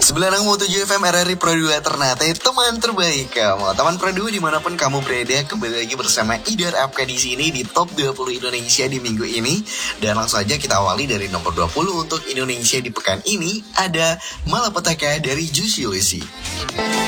96.7 FM RRI Pro 2 Ternate, teman terbaik kamu. Teman Pro 2 dimanapun kamu berada, kembali lagi bersama Idar Apka di sini di Top 20 Indonesia di minggu ini. Dan langsung aja kita awali dari nomor 20 untuk Indonesia di pekan ini. Ada Malapetaka dari Juicy Lucy.